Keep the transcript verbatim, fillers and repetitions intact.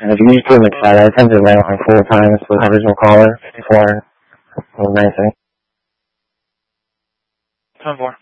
If you use too much data, I tend to run it like four times with the original caller before it was nicer. ten four.